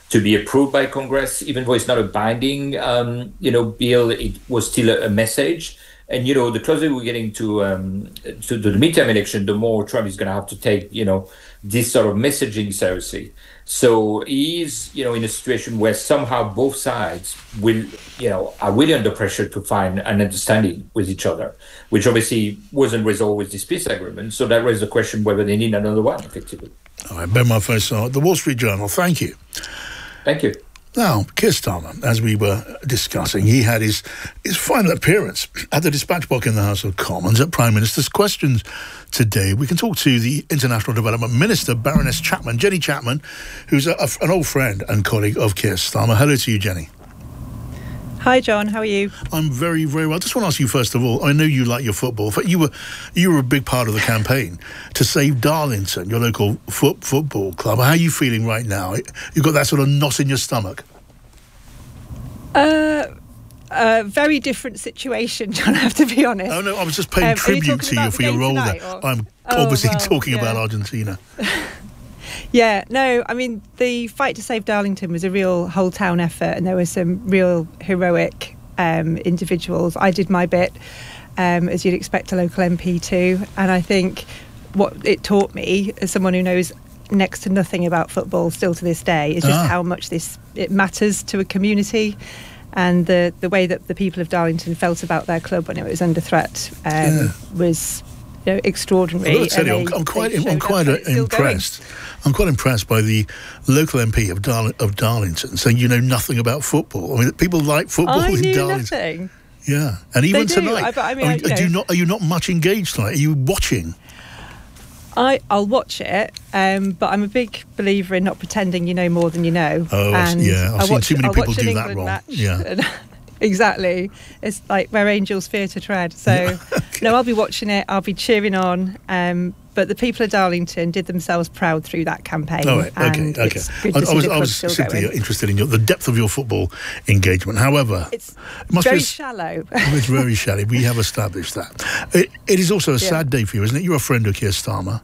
to be approved by Congress, even though it's not a binding, um, you know, bill. It was still a, a message. And, you know, the closer we're getting to um, to the midterm election, the more Trump is going to have to take, you know, this sort of messaging seriously. So he is, you know, in a situation where somehow both sides will, you know, are really under pressure to find an understanding with each other, which obviously wasn't resolved with this peace agreement. So that raises the question whether they need another one, effectively. All right, Ben Marfosa, the Wall Street Journal. Thank you. Thank you. Now, Keir Starmer, as we were discussing, he had his, his final appearance at the dispatch box in the House of Commons at Prime Minister's Questions today. We can talk to the International Development Minister, Baroness Chapman, Jenny Chapman, who's a, a, an old friend and colleague of Keir Starmer. Hello to you, Jenny. Hi, John. How are you? I'm very, very well. I just want to ask you, first of all, I know you like your football, but you were you were a big part of the campaign to save Darlington, your local foot, football club. How are you feeling right now? You've got that sort of knot in your stomach? Uh, a very different situation, John, I have to be honest. Oh, no, I was just paying um, tribute to you for your role there. Or? I'm oh, obviously well, talking yeah. about Argentina. Yeah, no, I mean, the fight to save Darlington was a real whole town effort, and there were some real heroic um, individuals. I did my bit, um, as you'd expect a local M P to, and I think what it taught me, as someone who knows next to nothing about football still to this day, is just ah. how much this it matters to a community, and the, the way that the people of Darlington felt about their club when it was under threat um, yeah. was... You know, extraordinary. Well, I'll tell you, I'm, I'm quite, I'm quite uh, impressed. I'm quite impressed by the local M P of, Dar- of Darlington saying you know nothing about football. I mean, people like football I in knew Darlington. Nothing. Yeah, and even they tonight, do. I, I mean, are, I, you know, do you not, are you not much engaged tonight? Are you watching? I, I'll watch it, um, but I'm a big believer in not pretending you know more than you know. Oh, and yeah, I've I seen watch, too many I'll people watch do an that England wrong. Match Yeah. Exactly. It's like where angels fear to tread. So, yeah, okay. No, I'll be watching it. I'll be cheering on. Um, but the people of Darlington did themselves proud through that campaign. Oh, right. Okay, okay. I, I was, I was simply going. interested in your, the depth of your football engagement. However, it's it must very be a, shallow. It's very shallow. We have established that. It, it is also a yeah. sad day for you, isn't it? You're a friend of Keir Starmer.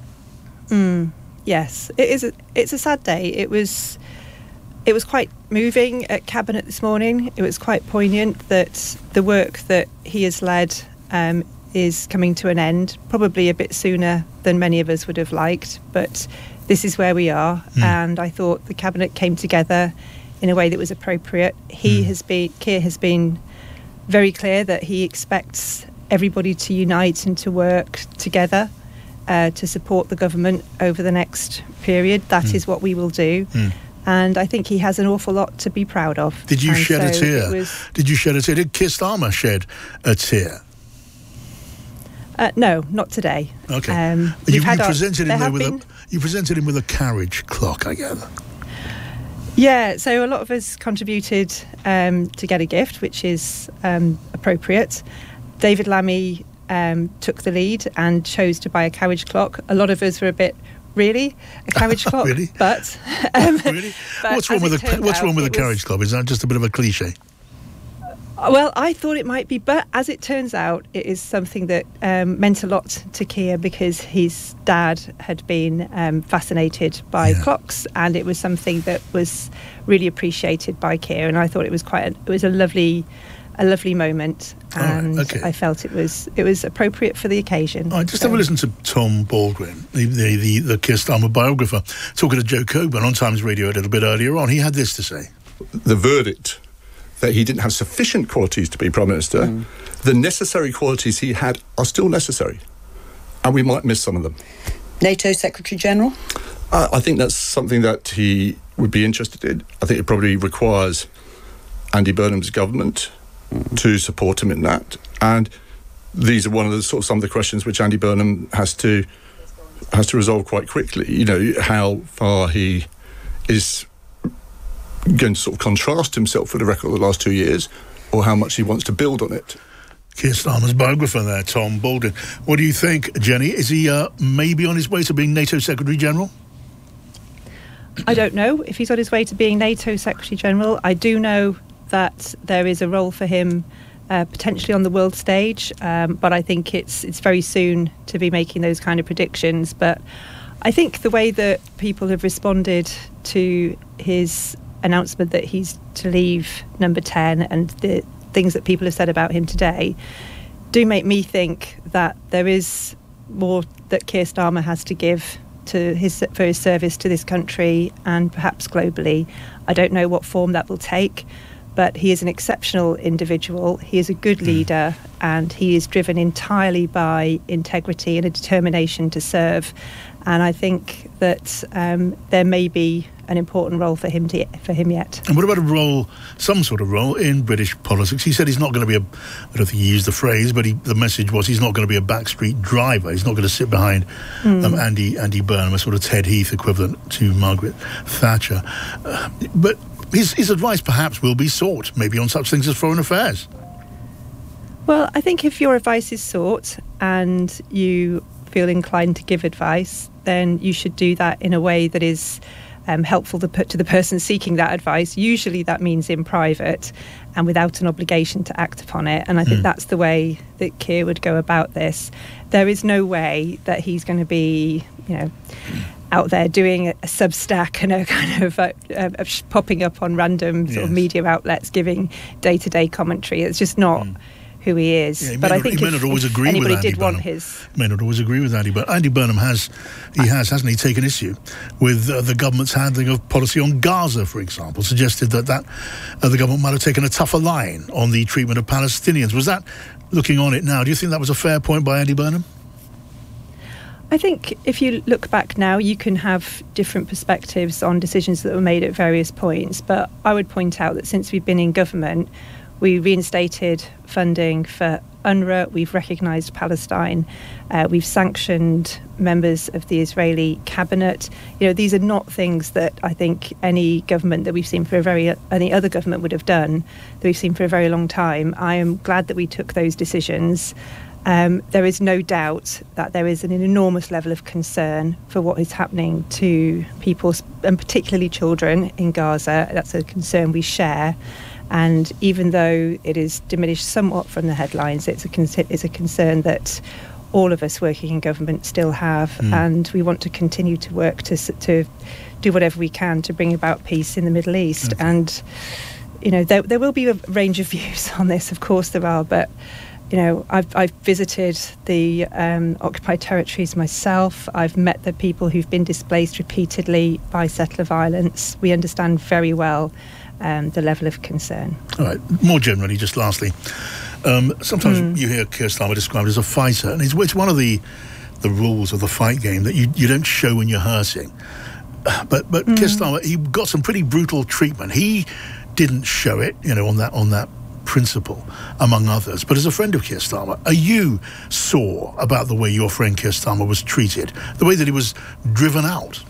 Mm, yes, it is. A, it's a sad day. It was. It was quite moving at Cabinet this morning. It was quite poignant that the work that he has led um, is coming to an end, probably a bit sooner than many of us would have liked, but this is where we are. Mm. And I thought the Cabinet came together in a way that was appropriate. He mm. has been, Keir has been very clear that he expects everybody to unite and to work together uh, to support the government over the next period. That mm. is what we will do. Mm. And I think he has an awful lot to be proud of. Did you and shed so a tear? Was, Did you shed a tear? Did Keir Starmer shed a tear? Uh, no, not today. Okay. Um, you, you our, presented him though with been, a you presented him with a carriage clock, I gather. Yeah. So a lot of us contributed um, to get a gift, which is um, appropriate. David Lammy um, took the lead and chose to buy a carriage clock. A lot of us were a bit. Really, a carriage clock? Really? But, um, really? but what's wrong with a What's out, wrong with a was, carriage clock? Is that just a bit of a cliche? Well, I thought it might be, but as it turns out, it is something that um, meant a lot to Keir because his dad had been um, fascinated by yeah. clocks, and it was something that was really appreciated by Keir. And I thought it was quite a, it was a lovely. A lovely moment, and right, okay. I felt it was it was appropriate for the occasion. All right, just so. have a listen to Tom Baldwin, the the, the, the Keir Starmer biographer, talking to Joe Coburn on Times Radio a little bit earlier on. He had this to say: the verdict that he didn't have sufficient qualities to be Prime Minister, mm. the necessary qualities he had are still necessary, and we might miss some of them. NATO Secretary General? Uh, I think that's something that he would be interested in. I think it probably requires Andy Burnham's government to support him in that, and these are one of the sort of some of the questions which Andy Burnham has to has to resolve quite quickly. You know, how far he is going to sort of contrast himself with the record of the last two years, or how much he wants to build on it. Keir Starmer's biographer there, Tom Baldwin. What do you think, Jenny? Is he uh, maybe on his way to being NATO Secretary General? I don't know if he's on his way to being NATO Secretary General. I do know that there is a role for him uh, potentially on the world stage, um, but I think it's it's very soon to be making those kind of predictions. But I think the way that people have responded to his announcement that he's to leave Number ten and the things that people have said about him today do make me think that there is more that Keir Starmer has to give to his for his service to this country and perhaps globally. I don't know what form that will take, but he is an exceptional individual. He is a good leader, and he is driven entirely by integrity and a determination to serve. And I think that um, there may be an important role for him to, for him yet. And what about a role, some sort of role in British politics? He said he's not going to be a, I don't think he used the phrase, but he, the message was he's not going to be a backstreet driver. He's not going to sit behind mm. um, Andy Andy Burnham, a sort of Ted Heath equivalent to Margaret Thatcher. Uh, but his, his advice perhaps will be sought, maybe on such things as foreign affairs. Well, I think if your advice is sought and you feel inclined to give advice, then you should do that in a way that is um, helpful to put to the person seeking that advice. Usually that means in private and without an obligation to act upon it. And I think mm. that's the way that Keir would go about this. There is no way that he's going to be, you know, out there doing a Substack and a kind of uh, uh, popping up on random sort yes. of media outlets giving day-to-day commentary. It's just not mm. who he is. Yeah, he but may I not, think he may if, not always if agree anybody with Andy did Burnham. want his... May not always agree with Andy, but Andy Burnham has, he has, hasn't he, taken issue with uh, the government's handling of policy on Gaza, for example, suggested that, that uh, the government might have taken a tougher line on the treatment of Palestinians. Was that, looking on it now, do you think that was a fair point by Andy Burnham? I think if you look back now, you can have different perspectives on decisions that were made at various points. But I would point out that since we've been in government, we reinstated funding for UNRWA, we've recognised Palestine, uh, we've sanctioned members of the Israeli cabinet. You know, these are not things that I think any government that we've seen for a very, any other government would have done, that we've seen for a very long time. I am glad that we took those decisions. Um, there is no doubt that there is an enormous level of concern for what is happening to people, and particularly children in Gaza. That's a concern we share. And even though it is diminished somewhat from the headlines, it's a, con- it's a concern that all of us working in government still have. Mm. And we want to continue to work to to do whatever we can to bring about peace in the Middle East. Okay. And, you know, there, there will be a range of views on this, of course there are, but you know, I've, I've visited the um, occupied territories myself. I've met the people who've been displaced repeatedly by settler violence. We understand very well um, the level of concern. All right. More generally, just lastly, um, sometimes mm. you hear Keir Starmer described as a fighter, and it's, it's one of the the rules of the fight game that you, you don't show when you're hurting. But but mm. Keir Starmer, he got some pretty brutal treatment. He didn't show it, you know, on that on that. principle, among others. But as a friend of Keir Starmer, are you sore about the way your friend Keir Starmer was treated, the way that he was driven out?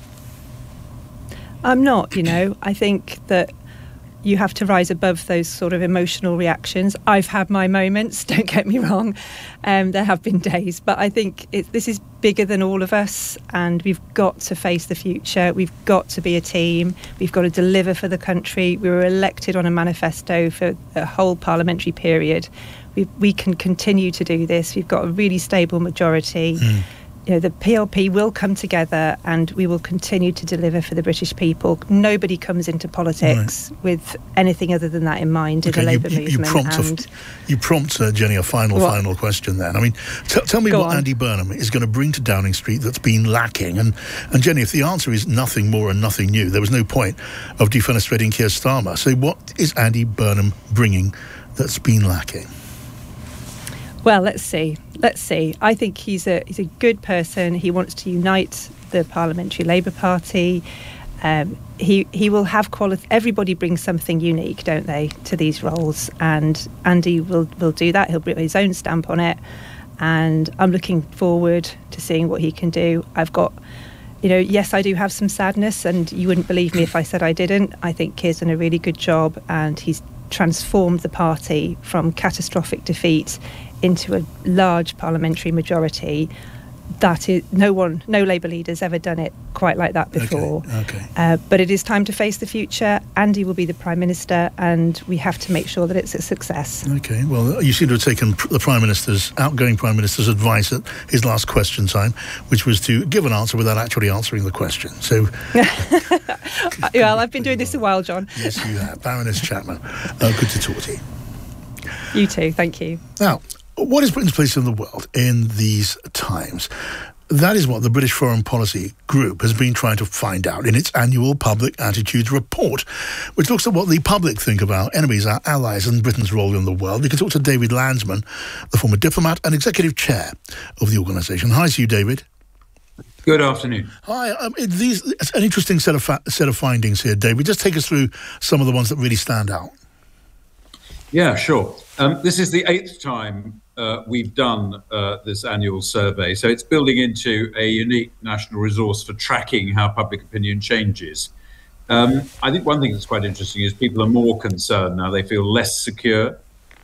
I'm not, you know. I think that you have to rise above those sort of emotional reactions. I've had my moments, don't get me wrong. Um, there have been days, but I think it, this is bigger than all of us, and we've got to face the future. We've got to be a team. We've got to deliver for the country. We were elected on a manifesto for a whole parliamentary period. We, we can continue to do this. We've got a really stable majority. Mm. You know, the P L P will come together and we will continue to deliver for the British people. Nobody comes into politics right. with anything other than that in mind in okay, the Labour you, you, movement. You prompt, and a, you prompt uh, Jenny, a final, what? final question then. I mean, t- tell me Go what on. Andy Burnham is going to bring to Downing Street that's been lacking. And, and Jenny, if the answer is nothing more and nothing new, there was no point of defenestrating Keir Starmer. So what is Andy Burnham bringing that's been lacking? Well, let's see. Let's see. I think he's a he's a good person. He wants to unite the Parliamentary Labour Party. Um, he he will have quality. Everybody brings something unique, don't they, to these roles? And Andy will will do that. He'll bring his own stamp on it. And I'm looking forward to seeing what he can do. I've got, you know, yes, I do have some sadness, and you wouldn't believe me if I said I didn't. I think Keir's done a really good job, and he's transformed the party from catastrophic defeat into a large parliamentary majority. that is no one, no Labour leader's ever done it quite like that before. Okay. okay. Uh, but it is time to face the future. Andy will be the Prime Minister, and we have to make sure that it's a success. Okay. Well, you seem to have taken the Prime Minister's, outgoing Prime Minister's advice at his last question time, which was to give an answer without actually answering the question. So, well, I've been doing this a while, John. Yes, you have. Baroness Chapman, uh, good to talk to you. You too. Thank you. Now, what is Britain's place in the world in these times? That is what the British Foreign Policy Group has been trying to find out in its annual Public Attitudes Report, which looks at what the public think of our enemies, our allies, and Britain's role in the world. We can talk to David Landsman, the former diplomat and executive chair of the organisation. Hi to you, David. Good afternoon. Hi. Um, it, these, it's an interesting set of fa- set of findings here, David. Just take us through some of the ones that really stand out. Yeah, sure. Um, this is the eighth time uh, we've done uh, this annual survey, so it's building into a unique national resource for tracking how public opinion changes. Um, I think one thing that's quite interesting is people are more concerned now. They feel less secure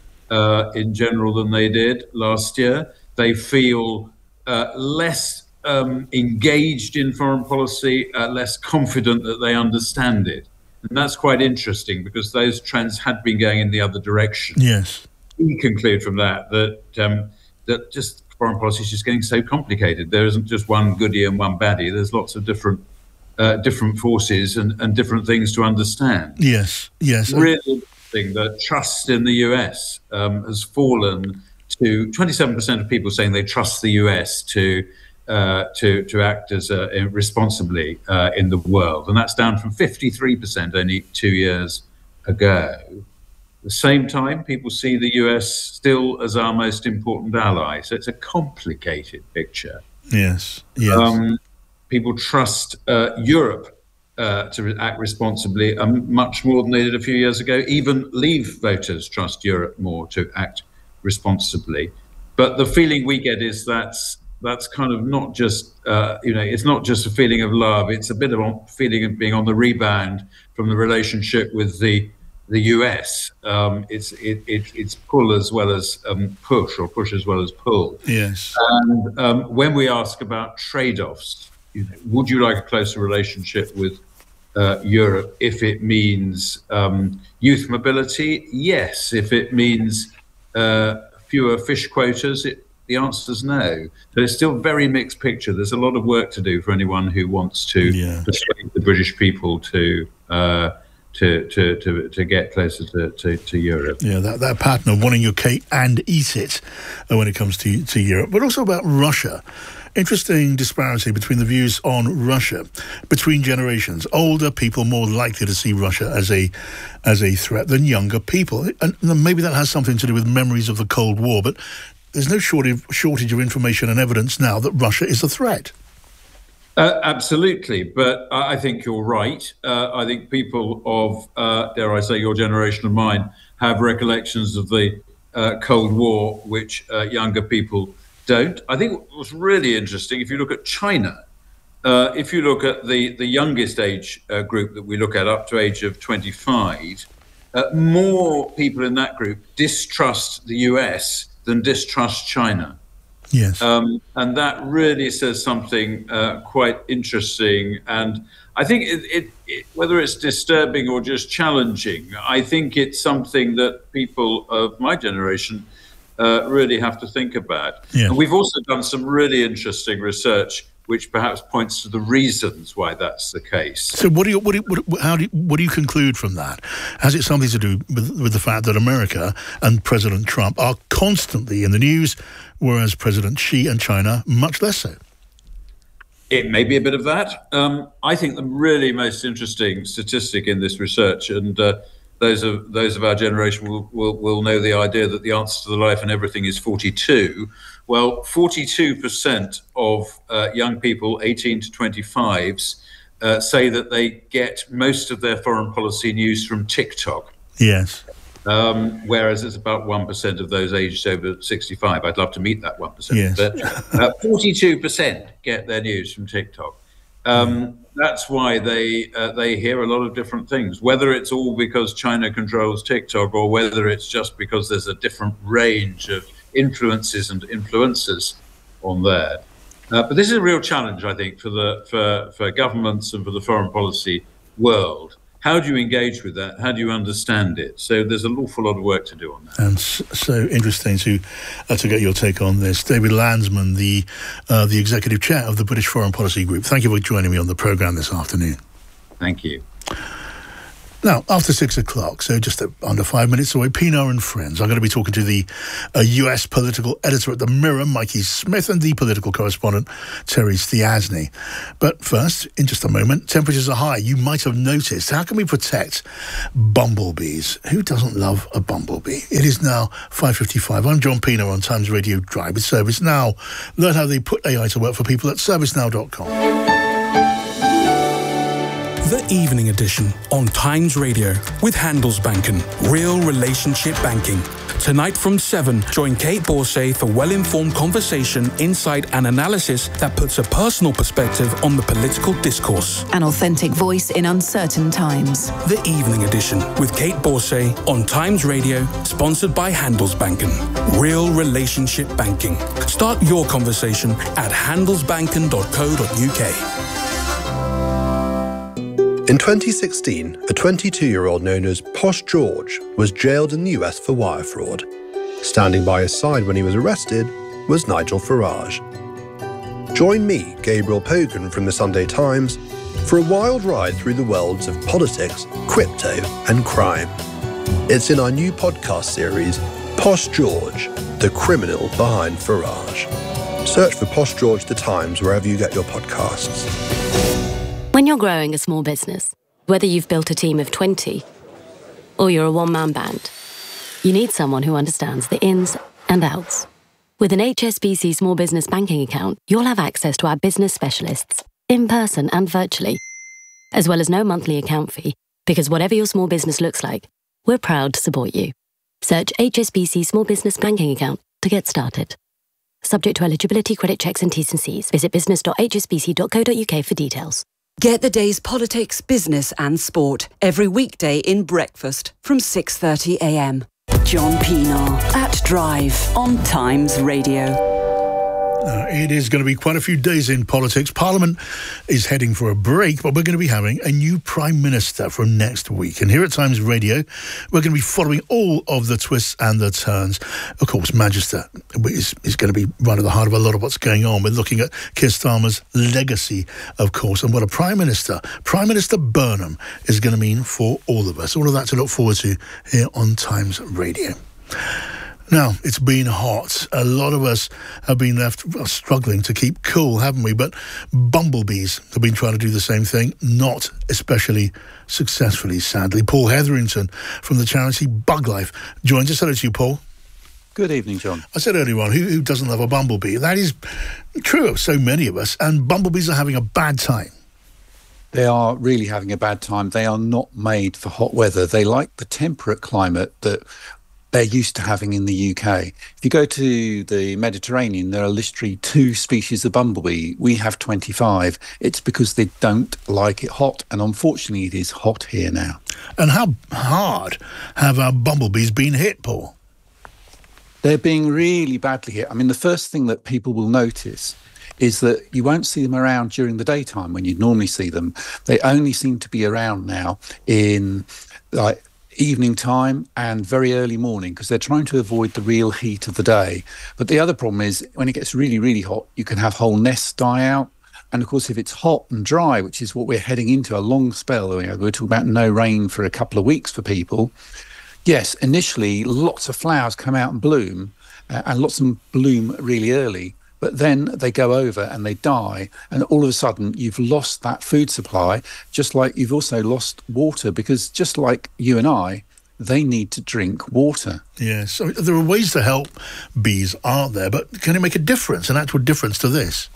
uh, in general than they did last year. They feel uh, less um, engaged in foreign policy, uh, less confident that they understand it. And that's quite interesting because those trends had been going in the other direction. Yes. We conclude from that that um, that just foreign policy is just getting so complicated. There isn't just one goodie and one baddie. There's lots of different uh, different forces and, and different things to understand. Yes, yes. Really interesting that trust in the U S um, has fallen to twenty-seven percent of people saying they trust the U S to Uh, to to act as uh, responsibly uh, in the world, and that's down from fifty-three percent only two years ago. At the same time, people see the U S still as our most important ally, so it's a complicated picture. Yes, yes. Um, people trust uh, Europe uh, to act responsibly um, much more than they did a few years ago. Even Leave voters trust Europe more to act responsibly. But the feeling we get is that's that's kind of not just, uh, you know, it's not just a feeling of love. It's a bit of a feeling of being on the rebound from the relationship with the the U S. Um, it's it, it, it's pull as well as um, push, or push as well as pull. Yes. And um, when we ask about trade-offs, you know, would you like a closer relationship with uh, Europe if it means um, youth mobility? Yes. If it means uh, fewer fish quotas, it the answer is no. But it's still a very mixed picture. There's a lot of work to do for anyone who wants to yeah. persuade the British people to uh, to, to to to get closer to, to, to Europe. Yeah, that, that pattern of wanting your cake and eat it uh, when it comes to, to Europe. But also about Russia. Interesting disparity between the views on Russia between generations. Older people more likely to see Russia as a as a threat than younger people. And maybe that has something to do with memories of the Cold War, but there's no shortage, shortage of information and evidence now that Russia is a threat. Uh, absolutely, but I think you're right. Uh, I think people of, uh, dare I say, your generation and mine have recollections of the uh, Cold War, which uh, younger people don't. I think what was really interesting, if you look at China, uh, if you look at the, the youngest age uh, group that we look at, up to age of twenty-five, uh, more people in that group distrust the U S than distrust China. Yes. Um, and that really says something uh, quite interesting. And I think it, it, it, whether it's disturbing or just challenging, I think it's something that people of my generation uh, really have to think about. Yeah. And we've also done some really interesting research which perhaps points to the reasons why that's the case. So what do you, what do you, what, how do you, what do you conclude from that? Has it something to do with, with the fact that America and President Trump are constantly in the news, whereas President Xi and China much less so? It may be a bit of that. Um, I think the really most interesting statistic in this research, and uh, those of those of our generation will, will will know the idea that the answer to the life and everything is forty-two. Well, forty-two percent of uh, young people, eighteen to twenty-fives, uh, say that they get most of their foreign policy news from TikTok. Yes. Um, whereas it's about one percent of those aged over sixty-five. I'd love to meet that one percent. Yes. But uh, forty-two percent get their news from TikTok. Um, that's why they uh, they hear a lot of different things, whether it's all because China controls TikTok or whether it's just because there's a different range of influences and influencers on there. Uh, but this is a real challenge, I think, for the for, for governments and for the foreign policy world. How do you engage with that? How do you understand it? So there's an awful lot of work to do on that. And so interesting to uh, to get your take on this. David Landsman, the uh, the executive chair of the British Foreign Policy Group. Thank you for joining me on the programme this afternoon. Thank you. Now, after six o'clock, so just under five minutes away, Pinar and Friends. I'm going to be talking to the uh, U S political editor at The Mirror, Mikey Smith, and the political correspondent, Terry Stiasny. But first, in just a moment, temperatures are high. You might have noticed. How can we protect bumblebees? Who doesn't love a bumblebee? It is now five fifty-five. I'm John Pinar on Times Radio Drive with ServiceNow. Learn how they put A I to work for people at service now dot com. The Evening Edition on Times Radio with Handelsbanken. Real relationship banking. Tonight from seven, join Kate Borsay for well-informed conversation, insight and analysis that puts a personal perspective on the political discourse. An authentic voice in uncertain times. The Evening Edition with Kate Borsay on Times Radio, sponsored by Handelsbanken. Real relationship banking. Start your conversation at handelsbanken dot co dot uk. In twenty sixteen, a twenty-two-year-old known as Posh George was jailed in the U S for wire fraud. Standing by his side when he was arrested was Nigel Farage. Join me, Gabriel Pogan from the Sunday Times, for a wild ride through the worlds of politics, crypto and crime. It's in our new podcast series, Posh George, the criminal behind Farage. Search for Posh George The Times wherever you get your podcasts. When you're growing a small business, whether you've built a team of twenty or you're a one-man band, you need someone who understands the ins and outs. With an H S B C Small Business Banking account, you'll have access to our business specialists, in person and virtually, as well as no monthly account fee, because whatever your small business looks like, we're proud to support you. Search H S B C Small Business Banking account to get started. Subject to eligibility, credit checks and T's and C's. Visit business dot h s b c dot co dot uk for details. Get the day's politics, business and sport every weekday in breakfast from six thirty a m. John Pinar at Drive on Times Radio. Uh, it is going to be quite a few days in politics. Parliament is heading for a break, but we're going to be having a new Prime Minister from next week. And here at Times Radio, we're going to be following all of the twists and the turns. Of course, Manchester is, is going to be right at the heart of a lot of what's going on. We're looking at Keir Starmer's legacy, of course, and what a Prime Minister, Prime Minister Burnham, is going to mean for all of us. All of that to look forward to here on Times Radio. Now, it's been hot. A lot of us have been left struggling to keep cool, haven't we? But bumblebees have been trying to do the same thing, not especially successfully, sadly. Paul Hetherington from the charity Bug Life joins us. Hello to you, Paul. Good evening, John. I said earlier on, who, who doesn't love a bumblebee? That is true of so many of us, and bumblebees are having a bad time. They are really having a bad time. They are not made for hot weather. They like the temperate climate that they're used to having in the U K. If you go to the Mediterranean, there are literally two species of bumblebee. We have twenty-five. It's because they don't like it hot, and unfortunately it is hot here now. And how hard have our bumblebees been hit, Paul? They're being really badly hit. I mean, the first thing that people will notice is that you won't see them around during the daytime when you'd normally see them. They only seem to be around now in like evening time and very early morning because they're trying to avoid the real heat of the day. But the other problem is when it gets really, really hot, you can have whole nests die out. And of course, if it's hot and dry, which is what we're heading into, a long spell, we're talking about no rain for a couple of weeks for people. Yes, initially, lots of flowers come out and bloom, uh, and lots of them bloom really early. But then they go over and they die, and all of a sudden you've lost that food supply, just like you've also lost water, because just like you and I, they need to drink water. Yes, so there are ways to help bees, aren't there? But can it make a difference, an actual difference to this?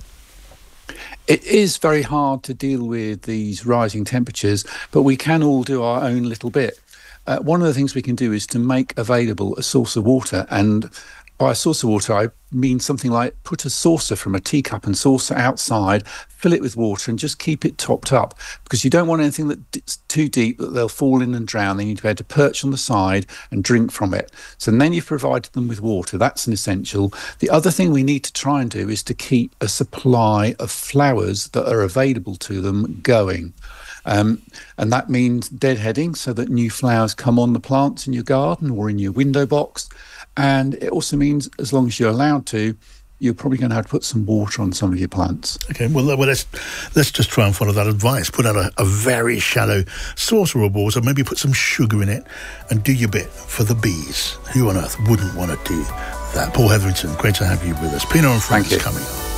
It is very hard to deal with these rising temperatures, but we can all do our own little bit. Uh, one of the things we can do is to make available a source of water, and by a source of water, I mean something like put a saucer from a teacup and saucer outside, fill it with water and just keep it topped up, because you don't want anything that's too deep that they'll fall in and drown. They need to be able to perch on the side and drink from it. So then you've provided them with water. That's an essential. The other thing we need to try and do is to keep a supply of flowers that are available to them going. Um, and that means deadheading, so that new flowers come on the plants in your garden or in your window box. And it also means, as long as you're allowed to, you're probably going to have to put some water on some of your plants. Okay, well, well let's let's just try and follow that advice. Put out a, a very shallow saucer of water, maybe put some sugar in it, and do your bit for the bees. Who on earth wouldn't want to do that? Paul Hetherington, great to have you with us. Pino and Frank is coming up.